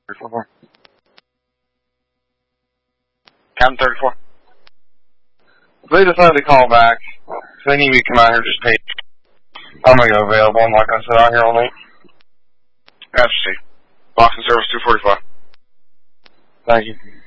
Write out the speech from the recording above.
34. Captain 34. If they decide to call back, if they need me to come out here, just pay. I'm going to go available. I'm not going to sit out here all night. Gotcha. Boston Service 245. Thank you.